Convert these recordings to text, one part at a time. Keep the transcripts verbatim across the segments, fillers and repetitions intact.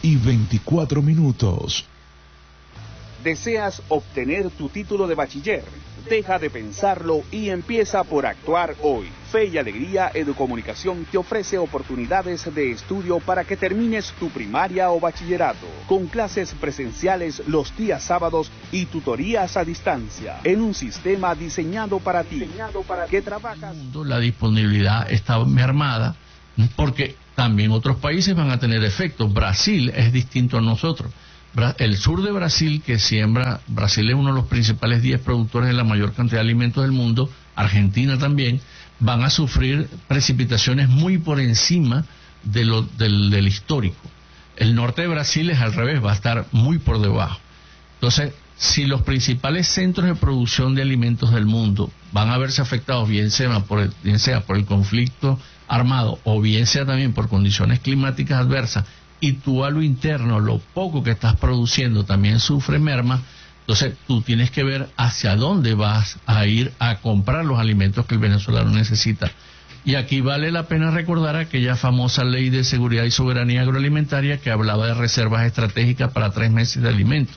y veinticuatro minutos. ¿Deseas obtener tu título de bachiller? Deja de pensarlo y empieza por actuar hoy. Fe y Alegría Educomunicación te ofrece oportunidades de estudio para que termines tu primaria o bachillerato, con clases presenciales los días sábados y tutorías a distancia, en un sistema diseñado para ti, diseñado para que trabajas. La disponibilidad está mermada porque también otros países van a tener efectos. Brasil es distinto a nosotros. El sur de Brasil, que siembra, Brasil es uno de los principales diez productores de la mayor cantidad de alimentos del mundo, Argentina también, van a sufrir precipitaciones muy por encima de lo, del, del histórico. El norte de Brasil es al revés, va a estar muy por debajo. Entonces, si los principales centros de producción de alimentos del mundo van a verse afectados, bien sea por el, bien sea por el conflicto armado o bien sea también por condiciones climáticas adversas, y tú a lo interno, lo poco que estás produciendo también sufre merma, entonces tú tienes que ver hacia dónde vas a ir a comprar los alimentos que el venezolano necesita. Y aquí vale la pena recordar aquella famosa ley de seguridad y soberanía agroalimentaria que hablaba de reservas estratégicas para tres meses de alimentos.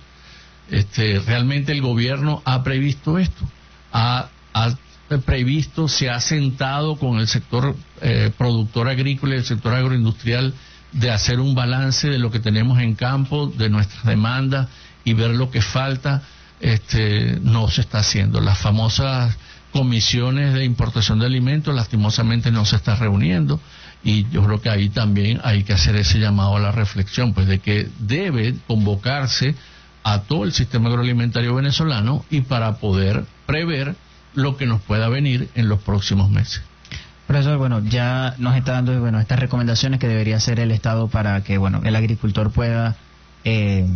Este, realmente el gobierno ha previsto esto, ha, ha previsto, se ha sentado con el sector eh, productor agrícola y el sector agroindustrial de hacer un balance de lo que tenemos en campo, de nuestras demandas y ver lo que falta. Este, no se está haciendo. Las famosas comisiones de importación de alimentos lastimosamente no se está reuniendo, y yo creo que ahí también hay que hacer ese llamado a la reflexión, pues de que debe convocarse a todo el sistema agroalimentario venezolano y para poder prever lo que nos pueda venir en los próximos meses. Profesor, bueno, ya nos está dando, bueno, estas recomendaciones que debería hacer el Estado para que, bueno, el agricultor pueda eh,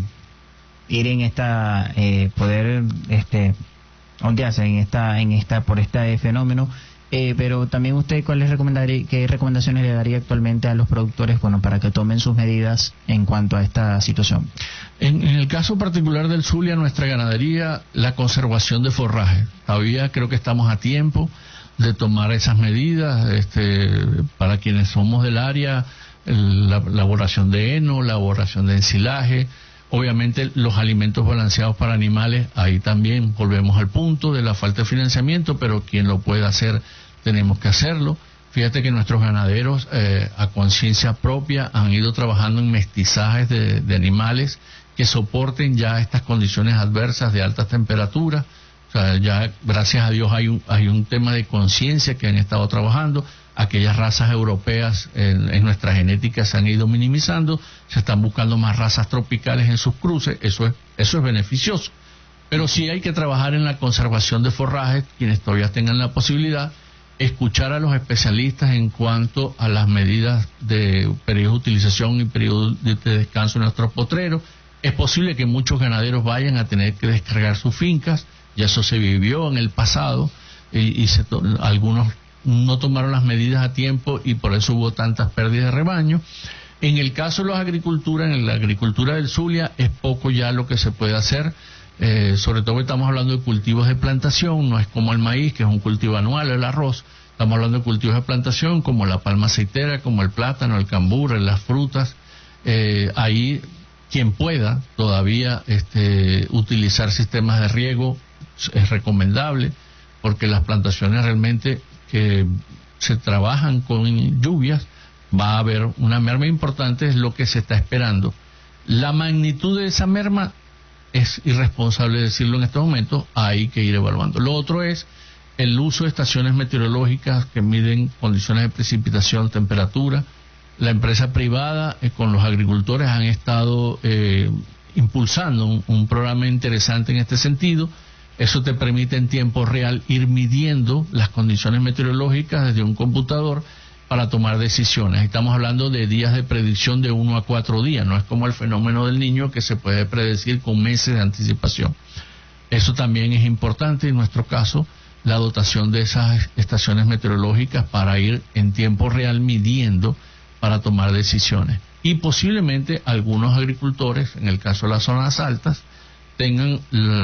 ir en esta, eh, poder, este, ondearse en esta, en esta, por este fenómeno. Eh, pero también usted, ¿cuáles recomendaría, qué recomendaciones le daría actualmente a los productores, bueno, para que tomen sus medidas en cuanto a esta situación? En, en el caso particular del Zulia, nuestra ganadería, la conservación de forraje. Todavía creo que estamos a tiempo de tomar esas medidas. Este, para quienes somos del área, la elaboración de heno, la elaboración de ensilaje, obviamente los alimentos balanceados para animales, ahí también volvemos al punto de la falta de financiamiento, pero quien lo pueda hacer, tenemos que hacerlo. Fíjate que nuestros ganaderos eh, a conciencia propia han ido trabajando en mestizajes de, de animales que soporten ya estas condiciones adversas de altas temperaturas. O sea, ya gracias a Dios hay un, hay un tema de conciencia que han estado trabajando. Aquellas razas europeas en, en nuestra genética se han ido minimizando, se están buscando más razas tropicales en sus cruces, eso es, eso es beneficioso. Pero sí hay que trabajar en la conservación de forrajes, quienes todavía tengan la posibilidad, escuchar a los especialistas en cuanto a las medidas de periodo de utilización y periodo de descanso en nuestros potreros. Es posible que muchos ganaderos vayan a tener que descargar sus fincas, ya eso se vivió en el pasado, y, y se to- algunos no tomaron las medidas a tiempo y por eso hubo tantas pérdidas de rebaño. En el caso de la agricultura, en la agricultura del Zulia, es poco ya lo que se puede hacer, eh, sobre todo estamos hablando de cultivos de plantación, no es como el maíz, que es un cultivo anual, el arroz. Estamos hablando de cultivos de plantación como la palma aceitera, como el plátano, el cambur, las frutas. Eh, ahí quien pueda todavía este, utilizar sistemas de riego es recomendable, porque las plantaciones realmente que se trabajan con lluvias, va a haber una merma importante, es lo que se está esperando. La magnitud de esa merma es irresponsable decirlo en estos momentos, hay que ir evaluando. Lo otro es el uso de estaciones meteorológicas que miden condiciones de precipitación, temperatura. La empresa privada eh, con los agricultores han estado eh, impulsando un, un programa interesante en este sentido. Eso te permite en tiempo real ir midiendo las condiciones meteorológicas desde un computador para tomar decisiones. Estamos hablando de días de predicción de uno a cuatro días, no es como el fenómeno del Niño que se puede predecir con meses de anticipación. Eso también es importante en nuestro caso, la dotación de esas estaciones meteorológicas para ir en tiempo real midiendo para tomar decisiones. Y posiblemente algunos agricultores, en el caso de las zonas altas, tengan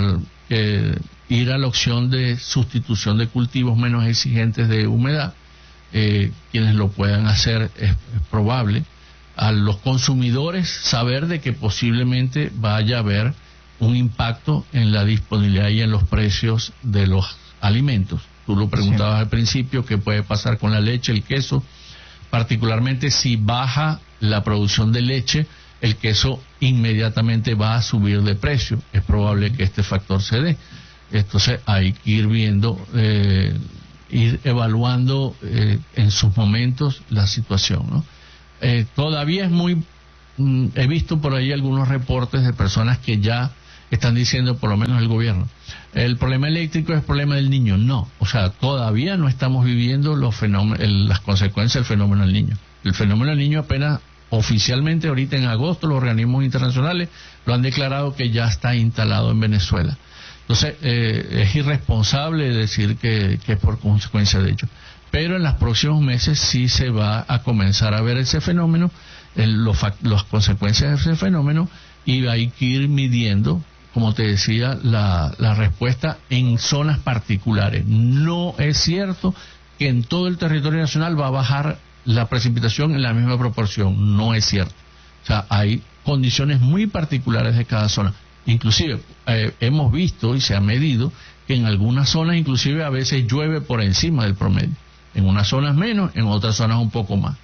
que ir a la opción de sustitución de cultivos menos exigentes de humedad. Eh, quienes lo puedan hacer es, es probable, a los consumidores saber de que posiblemente vaya a haber un impacto en la disponibilidad y en los precios de los alimentos. Tú lo preguntabas sí. al principio, ¿qué puede pasar con la leche, el queso? Particularmente si baja la producción de leche, el queso inmediatamente va a subir de precio. Es probable que este factor se dé. Entonces hay que ir viendo, eh, ir evaluando eh, en sus momentos la situación, ¿no? Eh, todavía es muy... Mm, he visto por ahí algunos reportes de personas que ya están diciendo, por lo menos el gobierno, el problema eléctrico es el problema del niño. No, o sea, todavía no estamos viviendo los fenómenos, el, las consecuencias del fenómeno del niño. El fenómeno del niño apenas oficialmente ahorita en agosto los organismos internacionales lo han declarado que ya está instalado en Venezuela. Entonces, eh, es irresponsable decir que, que es por consecuencia de ello. Pero en los próximos meses sí se va a comenzar a ver ese fenómeno, el, los, las consecuencias de ese fenómeno, y hay que ir midiendo, como te decía, la, la respuesta en zonas particulares. No es cierto que en todo el territorio nacional va a bajar la precipitación en la misma proporción. No es cierto. O sea, hay condiciones muy particulares de cada zona. Inclusive, eh, hemos visto y se ha medido que en algunas zonas, inclusive a veces llueve por encima del promedio. En unas zonas menos, en otras zonas un poco más.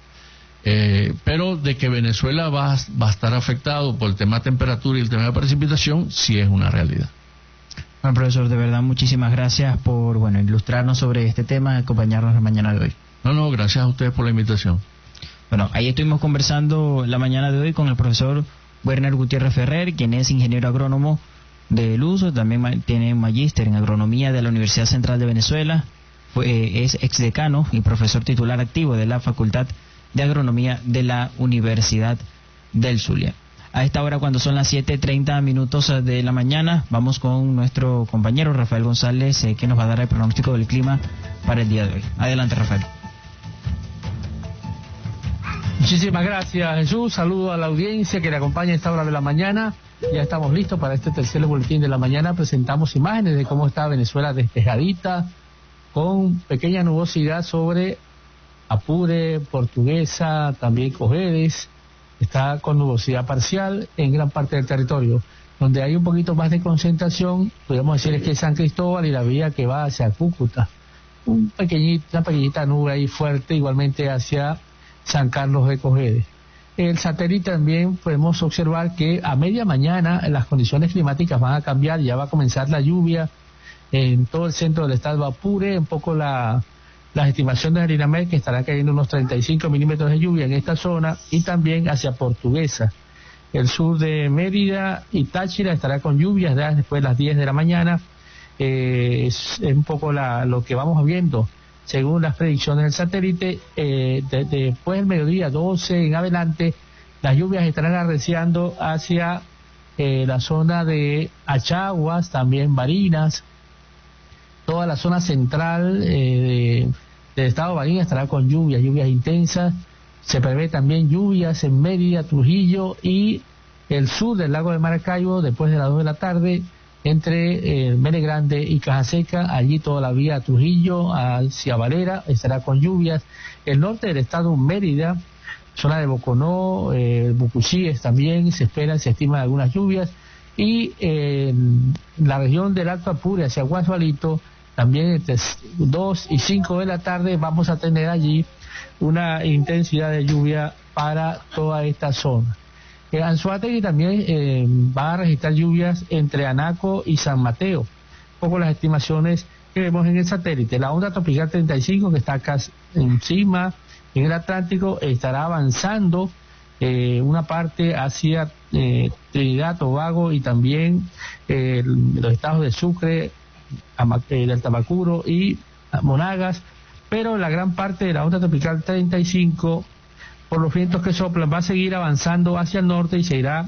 Eh, pero de que Venezuela va, va a estar afectado por el tema de temperatura y el tema de precipitación, sí es una realidad. Bueno, profesor, de verdad muchísimas gracias por bueno ilustrarnos sobre este tema y acompañarnos la mañana de hoy. No, no, gracias a ustedes por la invitación. Bueno, ahí estuvimos conversando la mañana de hoy con el profesor Werner Gutiérrez Ferrer, quien es ingeniero agrónomo del uso, también tiene un magíster en agronomía de la Universidad Central de Venezuela, fue, es exdecano y profesor titular activo de la Facultad de Agronomía de la Universidad del Zulia. A esta hora, cuando son las siete treinta minutos de la mañana, vamos con nuestro compañero Rafael González, eh, que nos va a dar el pronóstico del clima para el día de hoy. Adelante, Rafael. Muchísimas gracias, Jesús. Saludo a la audiencia que le acompaña a esta hora de la mañana. Ya estamos listos para este tercer boletín de la mañana. Presentamos imágenes de cómo está Venezuela despejadita, con pequeña nubosidad sobre Apure, Portuguesa, también Cojedes. Está con nubosidad parcial en gran parte del territorio. Donde hay un poquito más de concentración, podríamos decir, es que San Cristóbal y la vía que va hacia Cúcuta. Un pequeñita, una pequeñita nube ahí fuerte, igualmente hacia San Carlos de Cojedes. El satélite también podemos observar que a media mañana las condiciones climáticas van a cambiar, ya va a comenzar la lluvia en todo el centro del estado de Apure, un poco la, las estimaciones del INAMED, que estará cayendo unos treinta y cinco milímetros de lluvia en esta zona, y también hacia Portuguesa. El sur de Mérida y Táchira estará con lluvias ya después de las diez de la mañana. Eh, es, es un poco la, lo que vamos viendo según las predicciones del satélite. Eh, de, de, después del mediodía doce en adelante, las lluvias estarán arreciando hacia eh, la zona de Achaguas, también Barinas, toda la zona central eh, de, del estado de Barinas estará con lluvias, lluvias intensas. Se prevé también lluvias en Mérida, Trujillo y el sur del lago de Maracaibo después de las dos de la tarde, entre eh, Mene Grande y Caja Seca. Allí toda la vía Trujillo hacia Valera estará con lluvias. El norte del estado, Mérida, zona de Boconó, eh, Bucuchíes también se esperan, se estiman algunas lluvias. Y eh, la región del Alto Apure hacia Guasualito, también entre dos y cinco de la tarde vamos a tener allí una intensidad de lluvia para toda esta zona. Eh, Anzoátegui también eh, va a registrar lluvias entre Anaco y San Mateo. Un poco las estimaciones que vemos en el satélite. La onda tropical treinta y cinco, que está acá encima en el Atlántico, estará avanzando eh, una parte hacia eh, Trinidad, Tobago y también eh, los estados de Sucre, Ama, eh, del Tamacuro y Monagas, pero la gran parte de la onda tropical treinta y cinco, por los vientos que soplan, va a seguir avanzando hacia el norte y se irá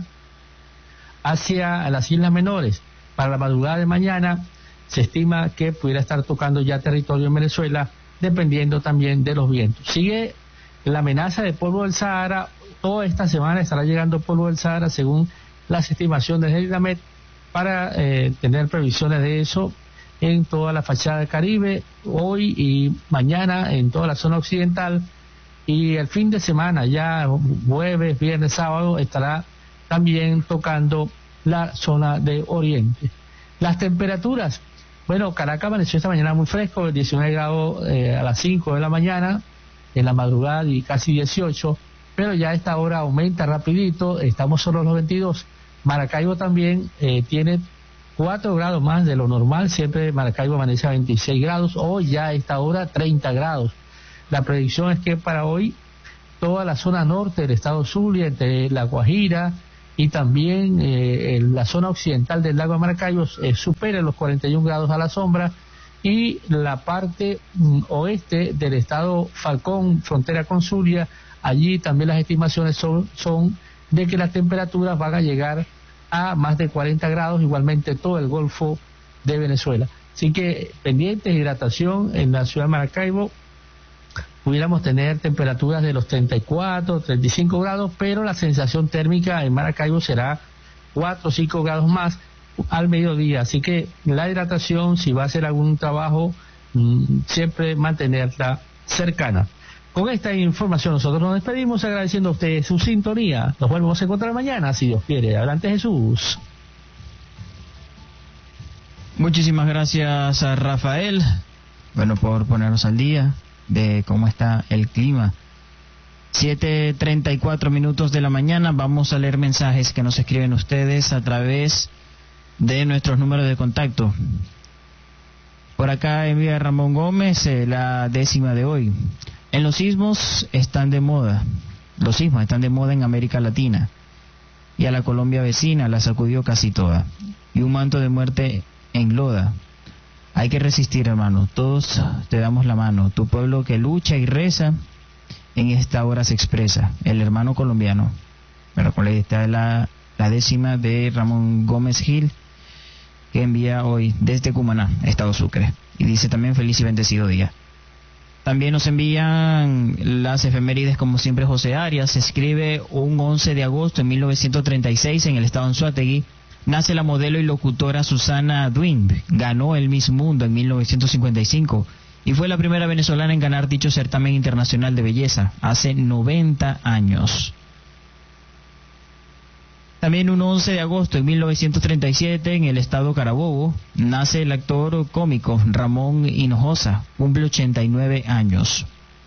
hacia las Islas Menores. Para la madrugada de mañana se estima que pudiera estar tocando ya territorio en Venezuela, dependiendo también de los vientos. Sigue la amenaza de polvo del Sahara. Toda esta semana estará llegando polvo del Sahara según las estimaciones del INAMED, para eh, tener previsiones de eso en toda la fachada del Caribe, hoy y mañana en toda la zona occidental. y el fin de semana, ya jueves, viernes, sábado, estará también tocando la zona de Oriente. Las temperaturas, bueno, Caracas amaneció esta mañana muy fresco, diecinueve grados eh, a las cinco de la mañana, en la madrugada y casi dieciocho, pero ya a esta hora aumenta rapidito, estamos solo a los veintidós. Maracaibo también eh, tiene cuatro grados más de lo normal, siempre Maracaibo amanece a veintiséis grados, hoy ya a esta hora treinta grados. La predicción es que para hoy toda la zona norte del estado Zulia, entre La Guajira y también eh, en la zona occidental del lago de Maracaibo, eh, supere los cuarenta y un grados a la sombra, y la parte mm, oeste del estado Falcón, frontera con Zulia, allí también las estimaciones son, son de que las temperaturas van a llegar a más de cuarenta grados, igualmente todo el Golfo de Venezuela. Así que pendientes, hidratación en la ciudad de Maracaibo, pudiéramos tener temperaturas de los treinta y cuatro, treinta y cinco grados, pero la sensación térmica en Maracaibo será cuatro o cinco grados más al mediodía. Así que la hidratación, si va a hacer algún trabajo, mmm, siempre mantenerla cercana. Con esta información nosotros nos despedimos agradeciendo a ustedes su sintonía. Nos volvemos a encontrar mañana, si Dios quiere. Adelante, Jesús. Muchísimas gracias a Rafael, bueno, por ponernos al día de cómo está el clima. siete treinta y cuatro minutos de la mañana. Vamos a leer mensajes que nos escriben ustedes a través de nuestros números de contacto. Por acá envía Ramón Gómez eh, la décima de hoy. En los sismos están de moda. Los sismos están de moda en América Latina. Y a la Colombia vecina la sacudió casi toda. Y un manto de muerte engloda. Hay que resistir, hermano. Todos te damos la mano. Tu pueblo que lucha y reza, en esta hora se expresa. El hermano colombiano. Bueno, con esta es la, la décima de Ramón Gómez Gil, que envía hoy desde Cumaná, Estado Sucre. Y dice también feliz y bendecido día. También nos envían las efemérides, como siempre, José Arias. Escribe un once de agosto de mil novecientos treinta y seis en el estado Anzoátegui. Nace la modelo y locutora Susana Dwin. Ganó el Miss Mundo en mil novecientos cincuenta y cinco y fue la primera venezolana en ganar dicho certamen internacional de belleza hace noventa años. También un once de agosto de mil novecientos treinta y siete en el estado Carabobo nace el actor cómico Ramón Hinojosa, cumple ochenta y nueve años.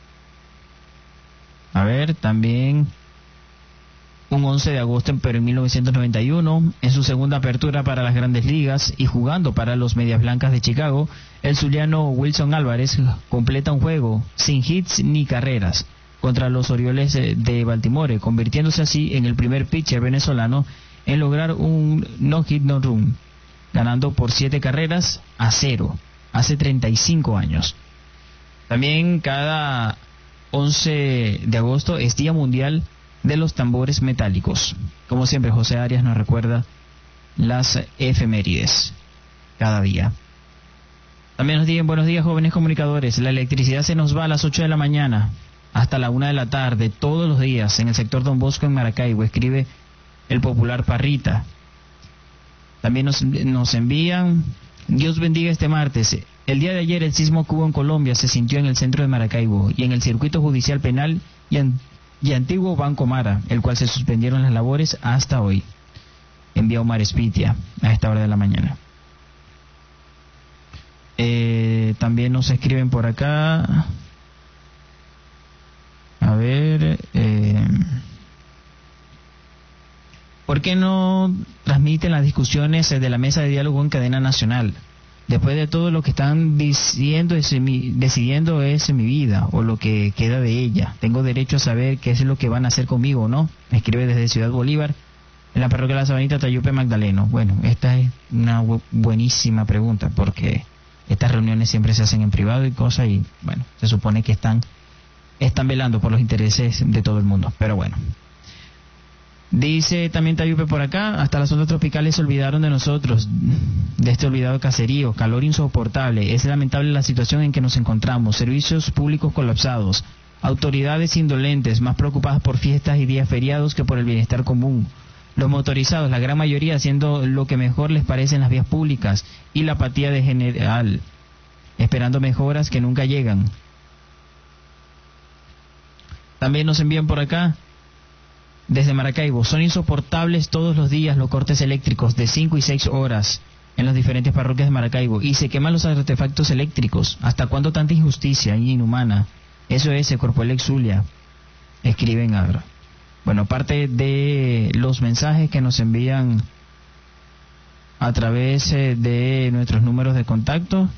A ver, también un once de agosto, pero en mil novecientos noventa y uno, en su segunda apertura para las Grandes Ligas y jugando para los Medias Blancas de Chicago, el zuliano Wilson Álvarez completa un juego sin hits ni carreras contra los Orioles de Baltimore, convirtiéndose así en el primer pitcher venezolano en lograr un no-hit no-run, ganando por siete carreras a cero, hace treinta y cinco años. También cada once de agosto es Día Mundial de los Tambores Metálicos. Como siempre, José Arias nos recuerda las efemérides cada día. También nos dicen buenos días, jóvenes comunicadores. La electricidad se nos va a las ocho de la mañana hasta la una de la tarde, todos los días, en el sector Don Bosco, en Maracaibo, escribe el popular Parrita. También nos, nos envían, Dios bendiga este martes. El día de ayer el sismo que hubo en Colombia se sintió en el centro de Maracaibo y en el circuito judicial penal y, en, y antiguo Banco Mara, el cual se suspendieron las labores hasta hoy. Envía Omar Espitia a esta hora de la mañana. Eh, también nos escriben por acá. A ver, eh, ¿por qué no transmiten las discusiones de la mesa de diálogo en cadena nacional? Después de todo lo que están diciendo es mi, decidiendo es mi vida o lo que queda de ella. Tengo derecho a saber qué es lo que van a hacer conmigo o no. Me escribe desde Ciudad Bolívar, en la parroquia de la Sabanita, Tayupe Magdaleno. Bueno, esta es una bu- buenísima pregunta, porque estas reuniones siempre se hacen en privado y cosas, y bueno, se supone que están están velando por los intereses de todo el mundo, pero bueno. Dice también Tayupe por acá, hasta las ondas tropicales se olvidaron de nosotros, de este olvidado caserío, calor insoportable, es lamentable la situación en que nos encontramos, servicios públicos colapsados, autoridades indolentes, más preocupadas por fiestas y días feriados que por el bienestar común, los motorizados, la gran mayoría haciendo lo que mejor les parece en las vías públicas, y la apatía de general, esperando mejoras que nunca llegan. También nos envían por acá, desde Maracaibo, son insoportables todos los días los cortes eléctricos de cinco y seis horas en las diferentes parroquias de Maracaibo y se queman los artefactos eléctricos. ¿Hasta cuándo tanta injusticia inhumana? Eso es Corpoelec Zulia, escriben ahora. Bueno, parte de los mensajes que nos envían a través de nuestros números de contacto.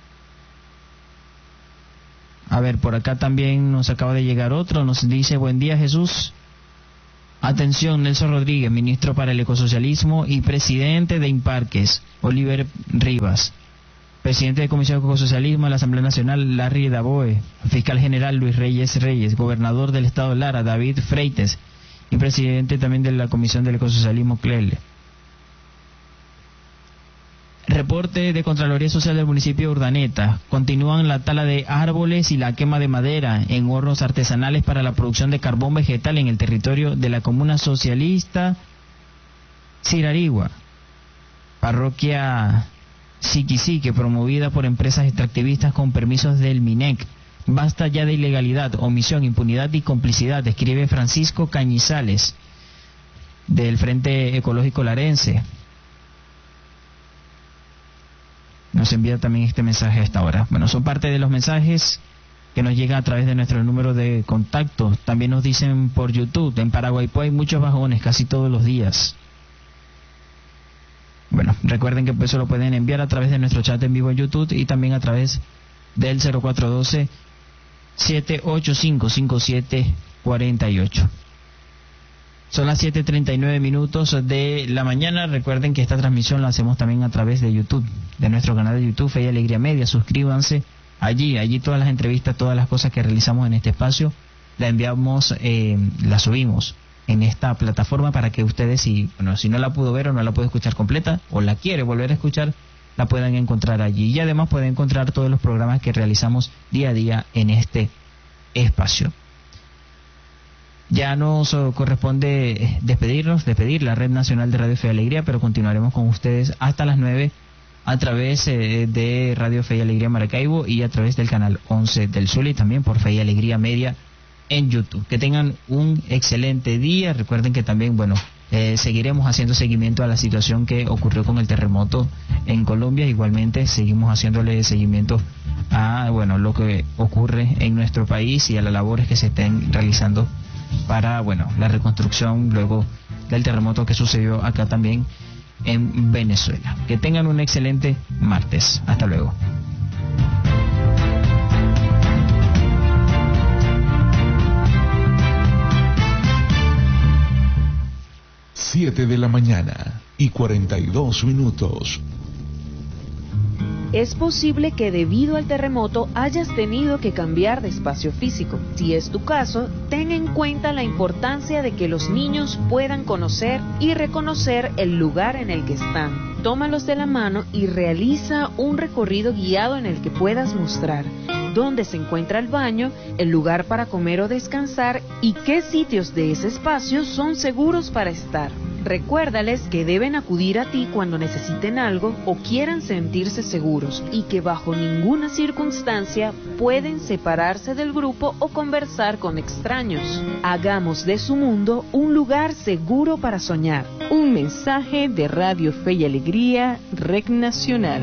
A ver, por acá también nos acaba de llegar otro, nos dice: buen día, Jesús. Atención, Nelson Rodríguez, ministro para el ecosocialismo y presidente de Imparques, Oliver Rivas. Presidente de Comisión de Ecosocialismo de la Asamblea Nacional, Larry Daboe. Fiscal General, Luis Reyes Reyes. Gobernador del Estado de Lara, David Freites. Y presidente también de la Comisión del Ecosocialismo, Clele. Reporte de Contraloría Social del municipio de Urdaneta. Continúan la tala de árboles y la quema de madera en hornos artesanales para la producción de carbón vegetal en el territorio de la comuna socialista Cirarigua. Parroquia Siquisique, promovida por empresas extractivistas con permisos del MINEC. Basta ya de ilegalidad, omisión, impunidad y complicidad, escribe Francisco Cañizales, del Frente Ecológico Larense. Nos envía también este mensaje a esta hora. Bueno, son parte de los mensajes que nos llegan a través de nuestro número de contacto. También nos dicen por YouTube, en Paraguaypo hay muchos bajones casi todos los días. Bueno, recuerden que eso lo pueden enviar a través de nuestro chat en vivo en YouTube y también a través del cero cuatro uno dos, siete ocho cinco, cinco siete cuatro ocho. Son las siete treinta y nueve minutos de la mañana. Recuerden que esta transmisión la hacemos también a través de YouTube, de nuestro canal de YouTube, Fe y Alegría Media. Suscríbanse allí, allí todas las entrevistas, todas las cosas que realizamos en este espacio, la enviamos, eh, la subimos en esta plataforma para que ustedes, si, bueno, si no la pudo ver o no la puede escuchar completa, o la quiere volver a escuchar, la puedan encontrar allí. Y además pueden encontrar todos los programas que realizamos día a día en este espacio. Ya nos corresponde despedirnos, despedir la Red Nacional de Radio Fe y Alegría, pero continuaremos con ustedes hasta las nueve a través eh, de Radio Fe y Alegría Maracaibo y a través del canal once del Zulia y también por Fe y Alegría Media en YouTube. Que tengan un excelente día. Recuerden que también, bueno, eh, seguiremos haciendo seguimiento a la situación que ocurrió con el terremoto en Colombia. Igualmente seguimos haciéndole seguimiento a, bueno, lo que ocurre en nuestro país y a las labores que se estén realizando para, bueno, la reconstrucción luego del terremoto que sucedió acá también en Venezuela. Que tengan un excelente martes. Hasta luego. Siete de la mañana y cuarenta y dos minutos. Es posible que debido al terremoto hayas tenido que cambiar de espacio físico. Si es tu caso, ten en cuenta la importancia de que los niños puedan conocer y reconocer el lugar en el que están. Tómalos de la mano y realiza un recorrido guiado en el que puedas mostrar dónde se encuentra el baño, el lugar para comer o descansar y qué sitios de ese espacio son seguros para estar. Recuérdales que deben acudir a ti cuando necesiten algo o quieran sentirse seguros y que bajo ninguna circunstancia pueden separarse del grupo o conversar con extraños. Hagamos de su mundo un lugar seguro para soñar. Un mensaje de Radio Fe y Alegría, Red Nacional.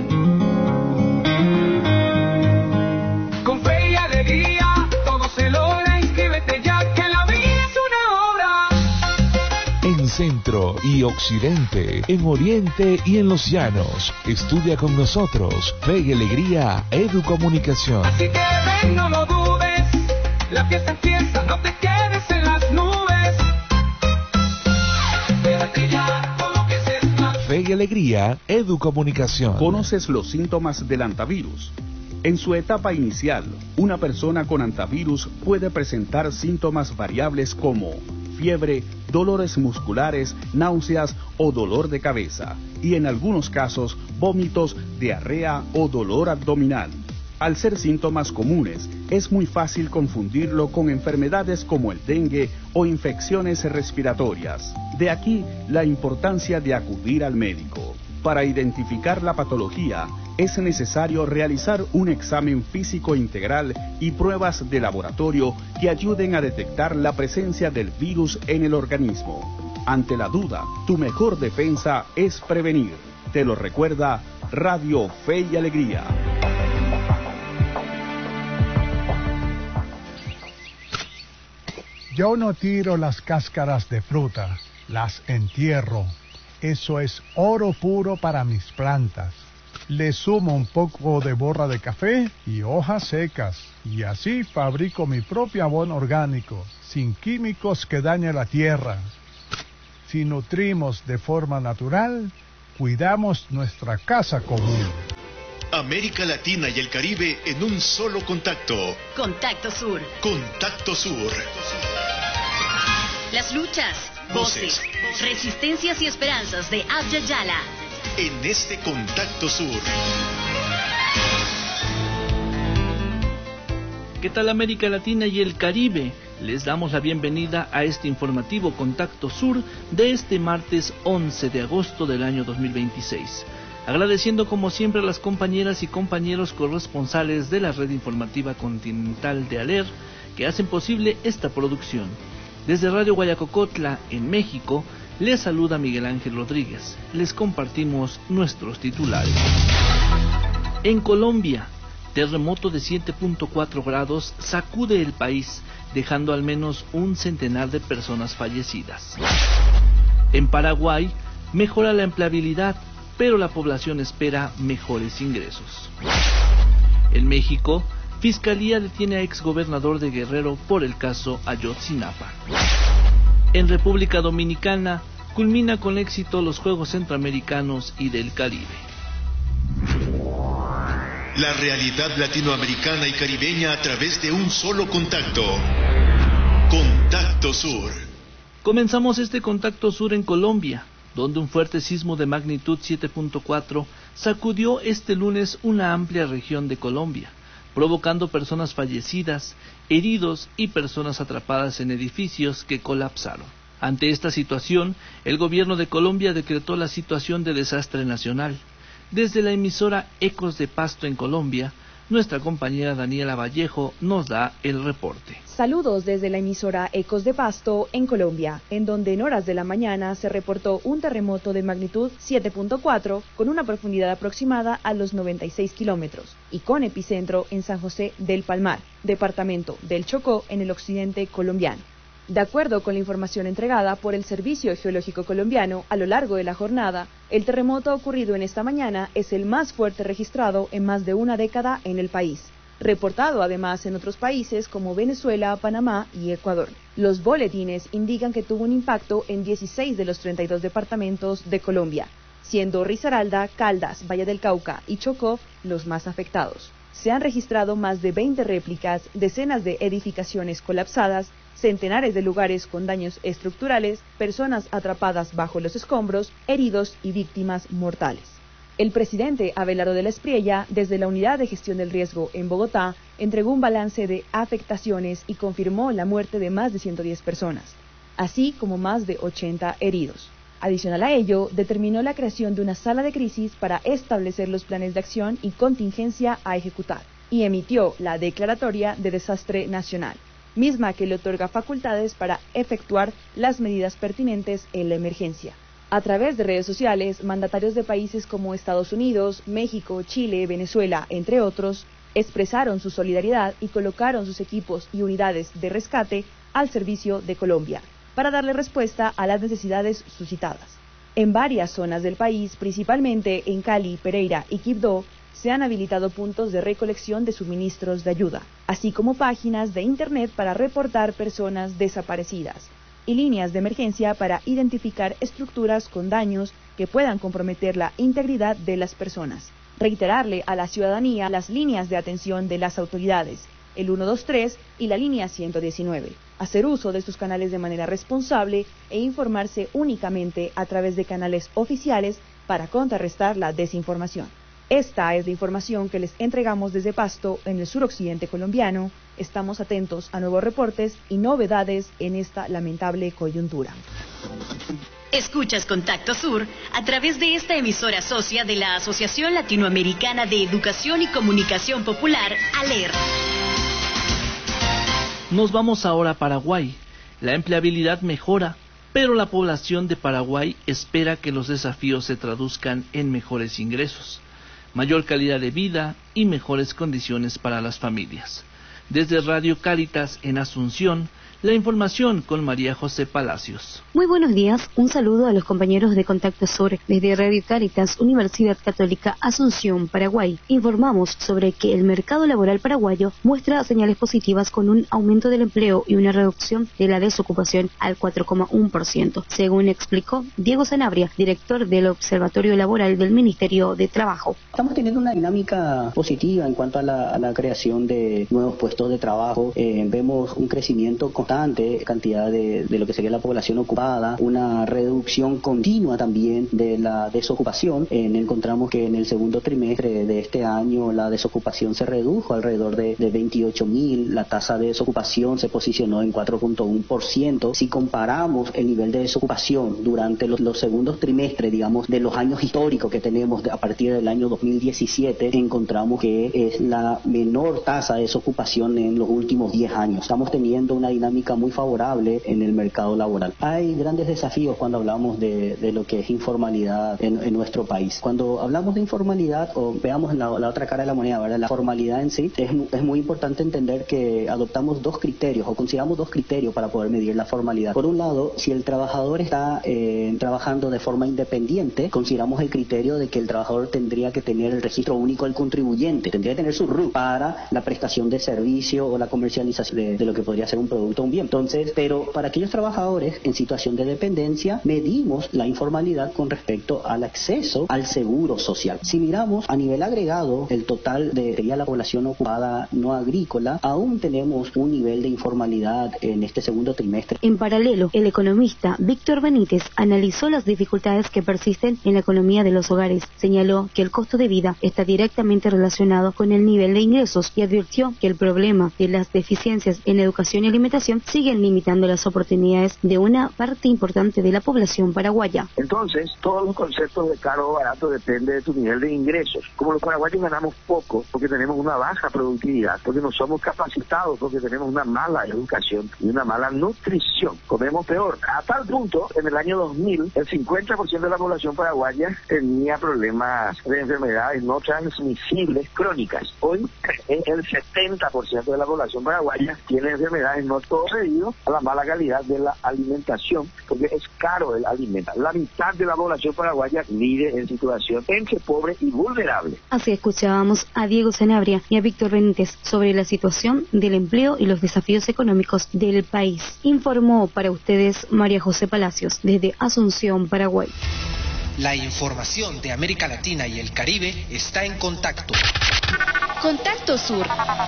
Con fe y alegría todo se logra, inscríbete ya que la vida es una obra. En Centro y Occidente, en Oriente y en los Llanos. Estudia con nosotros Fe y Alegría Educomunicación. Así que ven, no lo dudes, la fiesta empieza, no te quedes en las nubes. Quédate ya con lo que se está. Fe y Alegría Educomunicación. ¿Conoces los síntomas del antivirus? En su etapa inicial, una persona con antivirus puede presentar síntomas variables como fiebre, dolores musculares, náuseas o dolor de cabeza, y en algunos casos, vómitos, diarrea o dolor abdominal. Al ser síntomas comunes, es muy fácil confundirlo con enfermedades como el dengue o infecciones respiratorias. De aquí la importancia de acudir al médico. Para identificar la patología, es necesario realizar un examen físico integral y pruebas de laboratorio que ayuden a detectar la presencia del virus en el organismo. Ante la duda, tu mejor defensa es prevenir. Te lo recuerda Radio Fe y Alegría. Yo no tiro las cáscaras de fruta, las entierro. Eso es oro puro para mis plantas. Le sumo un poco de borra de café y hojas secas, y así fabrico mi propio abono orgánico, sin químicos que dañen la tierra. Si nutrimos de forma natural, cuidamos nuestra casa común. América Latina y el Caribe en un solo contacto. Contacto Sur. Contacto Sur. Las luchas, voces, resistencias y esperanzas de Abya Yala. En este Contacto Sur. ¿Qué tal América Latina y el Caribe? Les damos la bienvenida a este informativo Contacto Sur de este martes once de agosto del año dos mil veintiséis. Agradeciendo como siempre a las compañeras y compañeros corresponsales de la red informativa continental de ALER que hacen posible esta producción. Desde Radio Guayacocotla, en México, les saluda Miguel Ángel Rodríguez. Les compartimos nuestros titulares. En Colombia, terremoto de siete punto cuatro grados sacude el país, dejando al menos un centenar de personas fallecidas. En Paraguay, mejora la empleabilidad, pero la población espera mejores ingresos. En México, Fiscalía detiene a exgobernador de Guerrero por el caso Ayotzinapa. En República Dominicana, culmina con éxito los Juegos Centroamericanos y del Caribe. La realidad latinoamericana y caribeña a través de un solo contacto. Contacto Sur. Comenzamos este Contacto Sur en Colombia, donde un fuerte sismo de magnitud siete punto cuatro sacudió este lunes una amplia región de Colombia, provocando personas fallecidas, heridos y personas atrapadas en edificios que colapsaron. Ante esta situación, el gobierno de Colombia decretó la situación de desastre nacional. Desde la emisora Ecos de Pasto en Colombia, nuestra compañera Daniela Vallejo nos da el reporte. Saludos desde la emisora Ecos de Pasto en Colombia, en donde en horas de la mañana se reportó un terremoto de magnitud siete punto cuatro con una profundidad aproximada a los noventa y seis kilómetros y con epicentro en San José del Palmar, departamento del Chocó, en el occidente colombiano. De acuerdo con la información entregada por el Servicio Geológico Colombiano, a lo largo de la jornada, el terremoto ocurrido en esta mañana es el más fuerte registrado en más de una década en el país, reportado además en otros países como Venezuela, Panamá y Ecuador. Los boletines indican que tuvo un impacto en dieciséis de los treinta y dos departamentos de Colombia, siendo Risaralda, Caldas, Valle del Cauca y Chocó los más afectados. Se han registrado más de veinte réplicas, decenas de edificaciones colapsadas, centenares de lugares con daños estructurales, personas atrapadas bajo los escombros, heridos y víctimas mortales. El presidente Abelardo de la Espriella, desde la Unidad de Gestión del Riesgo en Bogotá, entregó un balance de afectaciones y confirmó la muerte de más de ciento diez personas, así como más de ochenta heridos. Adicional a ello, determinó la creación de una sala de crisis para establecer los planes de acción y contingencia a ejecutar, y emitió la Declaratoria de Desastre Nacional, misma que le otorga facultades para efectuar las medidas pertinentes en la emergencia. A través de redes sociales, mandatarios de países como Estados Unidos, México, Chile, Venezuela, entre otros, expresaron su solidaridad y colocaron sus equipos y unidades de rescate al servicio de Colombia, para darle respuesta a las necesidades suscitadas. En varias zonas del país, principalmente en Cali, Pereira y Quibdó, se han habilitado puntos de recolección de suministros de ayuda, así como páginas de internet para reportar personas desaparecidas y líneas de emergencia para identificar estructuras con daños que puedan comprometer la integridad de las personas. Reiterarle a la ciudadanía las líneas de atención de las autoridades, el ciento veintitrés y la línea ciento diecinueve. Hacer uso de sus canales de manera responsable e informarse únicamente a través de canales oficiales para contrarrestar la desinformación. Esta es la información que les entregamos desde Pasto, en el suroccidente colombiano. Estamos atentos a nuevos reportes y novedades en esta lamentable coyuntura. Escuchas Contacto Sur a través de esta emisora socia de la Asociación Latinoamericana de Educación y Comunicación Popular, ALER. Nos vamos ahora a Paraguay. La empleabilidad mejora, pero la población de Paraguay espera que los desafíos se traduzcan en mejores ingresos, mayor calidad de vida y mejores condiciones para las familias. Desde Radio Cáritas en Asunción, la información con María José Palacios. Muy buenos días, un saludo a los compañeros de Contacto Sur. Desde Radio Cáritas, Universidad Católica Asunción, Paraguay, informamos sobre que el mercado laboral paraguayo muestra señales positivas con un aumento del empleo y una reducción de la desocupación al cuatro coma uno por ciento, según explicó Diego Sanabria, director del Observatorio Laboral del Ministerio de Trabajo. Estamos teniendo una dinámica positiva en cuanto a la, a la creación de nuevos puestos de trabajo. Eh, vemos un crecimiento constante, cantidad de, de lo que sería la población ocupada, una reducción continua también de la desocupación. En, encontramos que en el segundo trimestre de este año la desocupación se redujo alrededor de, de veintiocho mil, la tasa de desocupación se posicionó en cuatro punto uno por ciento. Si comparamos el nivel de desocupación durante los, los segundos trimestres, digamos, de los años históricos que tenemos de, a partir del año dos mil diecisiete, encontramos que es la menor tasa de desocupación en los últimos diez años. Estamos teniendo una dinámica muy favorable en el mercado laboral. Hay grandes desafíos cuando hablamos de, de lo que es informalidad en, en nuestro país. Cuando hablamos de informalidad, o veamos la, la otra cara de la moneda, ¿verdad? La formalidad en sí, es, es muy importante entender que adoptamos dos criterios, o consideramos dos criterios para poder medir la formalidad. Por un lado, si el trabajador está eh, trabajando de forma independiente, consideramos el criterio de que el trabajador tendría que tener el registro único del contribuyente, tendría que tener su R U para la prestación de servicio o la comercialización de, de lo que podría ser un producto, un bien. Entonces, pero para aquellos trabajadores en situación de dependencia, medimos la informalidad con respecto al acceso al seguro social. Si miramos a nivel agregado el total de sería la población ocupada no agrícola, aún tenemos un nivel de informalidad en este segundo trimestre. En paralelo, el economista Víctor Benítez analizó las dificultades que persisten en la economía de los hogares. Señaló que el costo de vida está directamente relacionado con el nivel de ingresos y advirtió que el problema de las deficiencias en educación y alimentación siguen limitando las oportunidades de una parte importante de la población paraguaya. Entonces, todos los conceptos de caro o barato depende de tu nivel de ingresos. Como los paraguayos ganamos poco porque tenemos una baja productividad, porque no somos capacitados, porque tenemos una mala educación y una mala nutrición. Comemos peor. A tal punto, en el año dos mil, el cincuenta por ciento de la población paraguaya tenía problemas de enfermedades no transmisibles crónicas. Hoy, el setenta por ciento de la población paraguaya tiene enfermedades no todas debido a la mala calidad de la alimentación, porque es caro el alimento. La mitad de la población paraguaya vive en situación entre pobre y vulnerable. Así escuchábamos a Diego Sanabria y a Víctor Benítez sobre la situación del empleo y los desafíos económicos del país. Informó para ustedes María José Palacios desde Asunción, Paraguay. La información de América Latina y el Caribe está en Contacto. Contacto Sur.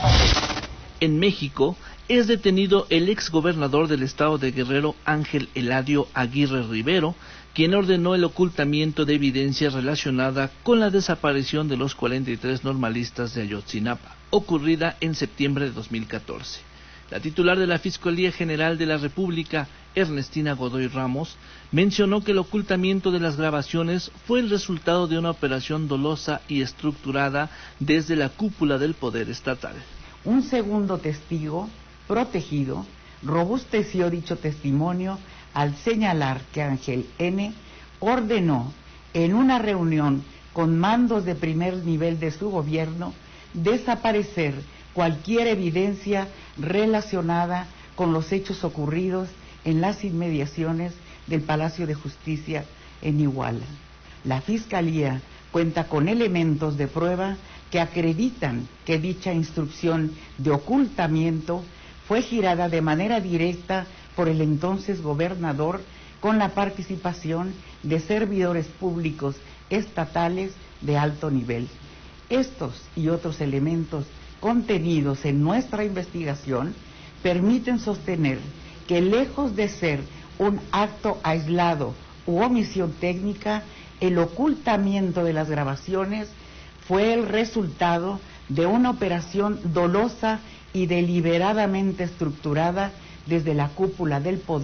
En México es detenido el exgobernador del estado de Guerrero, Ángel Eladio Aguirre Rivero, quien ordenó el ocultamiento de evidencia relacionada con la desaparición de los cuarenta y tres normalistas de Ayotzinapa, ocurrida en septiembre de dos mil catorce. La titular de la Fiscalía General de la República, Ernestina Godoy Ramos, mencionó que el ocultamiento de las grabaciones fue el resultado de una operación dolosa y estructurada desde la cúpula del poder estatal. Un segundo testigo, protegido, robusteció dicho testimonio al señalar que Ángel N. ordenó en una reunión con mandos de primer nivel de su gobierno desaparecer cualquier evidencia relacionada con los hechos ocurridos en las inmediaciones del Palacio de Justicia en Iguala. La Fiscalía cuenta con elementos de prueba que acreditan que dicha instrucción de ocultamiento fue girada de manera directa por el entonces gobernador con la participación de servidores públicos estatales de alto nivel. Estos y otros elementos contenidos en nuestra investigación permiten sostener que lejos de ser un acto aislado u omisión técnica, el ocultamiento de las grabaciones fue el resultado de una operación dolosa y deliberadamente estructurada desde la cúpula del poder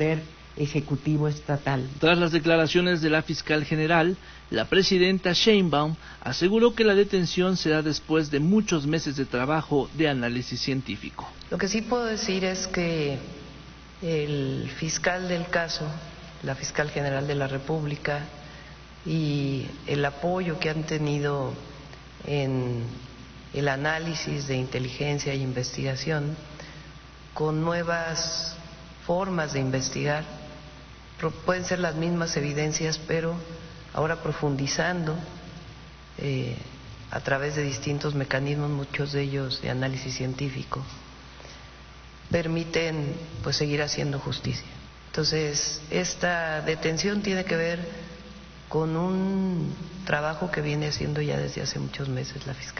Ejecutivo Estatal. Tras las declaraciones de la fiscal general, la presidenta Sheinbaum aseguró que la detención se da después de muchos meses de trabajo de análisis científico. Lo que sí puedo decir es que el fiscal del caso, la fiscal general de la República, y el apoyo que han tenido en el análisis de inteligencia e investigación con nuevas formas de investigar, pueden ser las mismas evidencias, pero ahora profundizando eh, a través de distintos mecanismos, muchos de ellos de análisis científico, permiten pues seguir haciendo justicia. Entonces, esta detención tiene que ver con un trabajo que viene haciendo ya desde hace muchos meses la fiscalía.